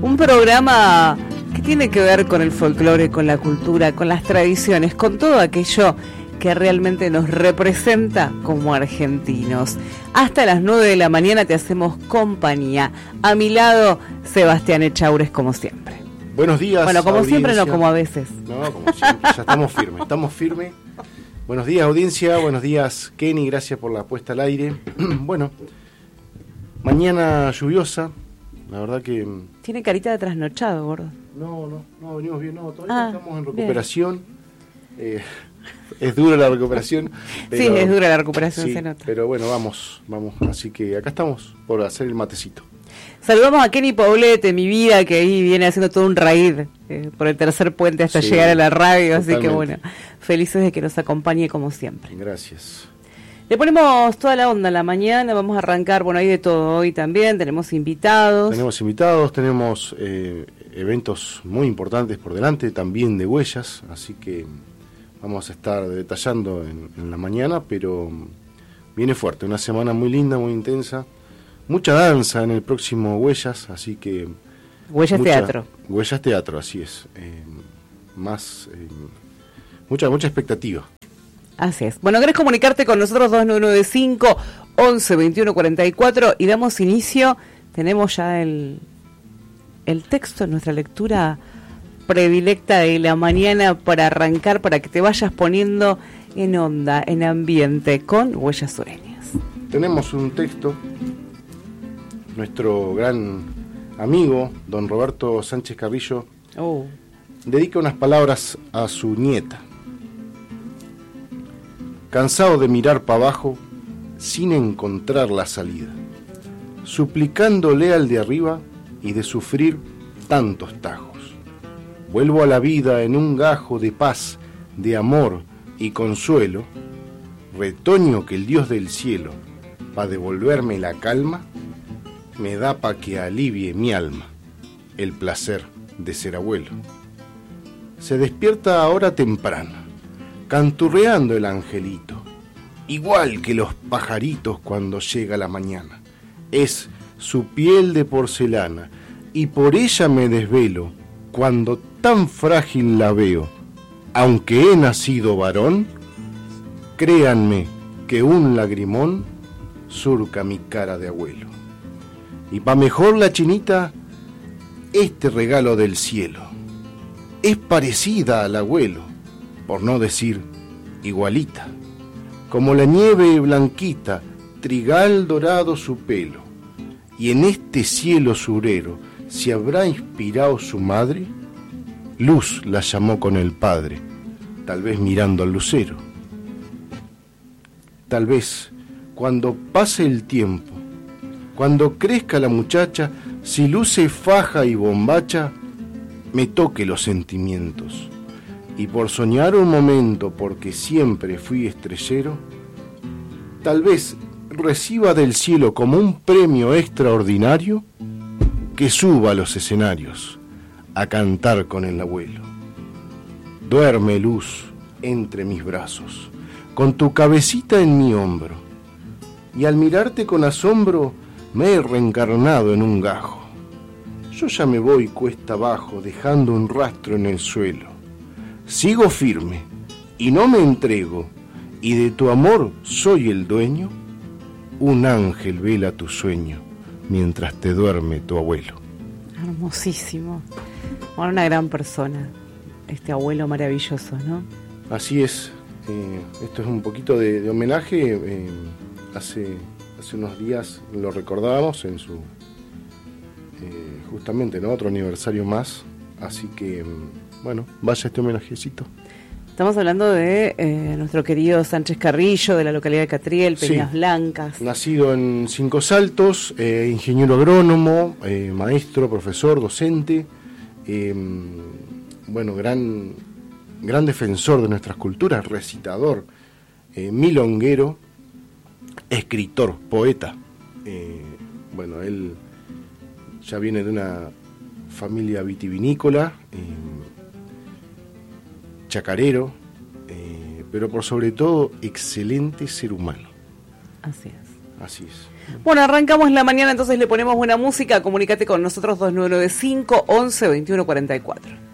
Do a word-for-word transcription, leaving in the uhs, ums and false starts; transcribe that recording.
Un programa que tiene que ver con el folclore, con la cultura, con las tradiciones, con todo aquello que realmente nos representa como argentinos. Hasta las nueve de la mañana te hacemos compañía. A mi lado, Sebastián Echaures, como siempre. Buenos días. Bueno, como audiencia. siempre, no como a veces. No, como siempre, ya estamos firmes, estamos firmes. Buenos días, audiencia, buenos días, Kenny, gracias por la puesta al aire. Bueno, mañana lluviosa, la verdad que... Tiene carita de trasnochado, gordo. No, no, no, venimos bien, no, todavía Ah, estamos en recuperación. Eh, es dura la recuperación. Pero, sí, es dura la recuperación, sí, se nota. Pero bueno, vamos, vamos, así que acá estamos por hacer el matecito. Saludamos a Kenny Poblete, mi vida, que ahí viene haciendo todo un raid eh, por el tercer puente hasta Sí, llegar a la radio, totalmente. así que bueno, felices de que nos acompañe como siempre. Gracias. Le ponemos toda la onda en la mañana, vamos a arrancar, bueno, hay de todo hoy también, tenemos invitados. Tenemos invitados, tenemos eh, eventos muy importantes por delante, también de huellas, así que vamos a estar detallando en, en la mañana, pero viene fuerte, una semana muy linda, muy intensa, mucha danza en el próximo Huellas, así que... Huellas mucha, Teatro. Huellas Teatro, así es, eh, más, eh, mucha, mucha expectativa. Así es. Bueno, ¿querés comunicarte con nosotros? Dos nueve nueve cinco, once, veintiuno, cuarenta y cuatro y damos inicio. Tenemos ya el, el texto, nuestra lectura predilecta de la mañana para arrancar, para que te vayas poniendo en onda, en ambiente, con Huellas Sureñas. Tenemos un texto, nuestro gran amigo, don Roberto Sánchez Carrillo, Oh. dedica unas palabras a su nieta. Cansado de mirar para abajo sin encontrar la salida, suplicándole al de arriba y de sufrir tantos tajos. Vuelvo a la vida en un gajo de paz, de amor y consuelo, retoño que el Dios del cielo, pa' devolverme la calma, me da pa' que alivie mi alma el placer de ser abuelo. Se despierta ahora temprano, canturreando el angelito, igual que los pajaritos cuando llega la mañana. Es su piel de porcelana, y por ella me desvelo cuando tan frágil la veo. Aunque he nacido varón, créanme que un lagrimón surca mi cara de abuelo. Y pa' mejor la chinita, este regalo del cielo. Es parecida al abuelo, por no decir igualita, como la nieve blanquita, trigal dorado su pelo, y en este cielo surero se habrá inspirado su madre, Luz la llamó con el padre, tal vez mirando al lucero. Tal vez cuando pase el tiempo, cuando crezca la muchacha, si luce faja y bombacha, me toque los sentimientos. Y por soñar un momento, porque siempre fui estrellero, tal vez reciba del cielo como un premio extraordinario que suba a los escenarios a cantar con el abuelo. Duerme, Luz, entre mis brazos, con tu cabecita en mi hombro, y al mirarte con asombro me he reencarnado en un gajo. Yo ya me voy cuesta abajo, dejando un rastro en el suelo. Sigo firme y no me entrego, y de tu amor soy el dueño. Un ángel vela tu sueño mientras te duerme tu abuelo. Hermosísimo. Bueno, una gran persona, este abuelo maravilloso, ¿no? Así es. Eh, esto es un poquito de, de homenaje. Eh, hace, hace unos días lo recordábamos en su, eh, justamente, ¿no? Otro aniversario más. Así que... bueno, vaya este homenajecito. Estamos hablando de eh, nuestro querido Sánchez Carrillo, de la localidad de Catriel, Peñas Sí. Blancas. Nacido en Cinco Saltos, eh, ingeniero agrónomo, eh, maestro, profesor, docente, eh, bueno, gran, gran defensor de nuestras culturas, recitador, eh, milonguero, escritor, poeta. Eh, bueno, él ya viene de una familia vitivinícola, eh, chacarero, eh, pero por sobre todo excelente ser humano. Así es. Así es. Bueno, arrancamos la mañana, entonces le ponemos buena música. Comunícate con nosotros dos nueve nueve cinco, once, veintiuno, cuarenta y cuatro.